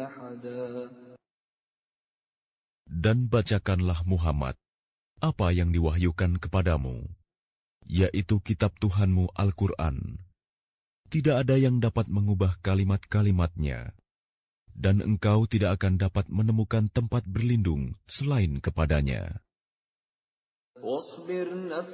Dan bacakanlah Muhammad apa yang diwahyukan kepadamu, yaitu kitab Tuhanmu Al-Quran. Tidak ada yang dapat mengubah kalimat-kalimatnya, dan engkau tidak akan dapat menemukan tempat berlindung selain kepadanya.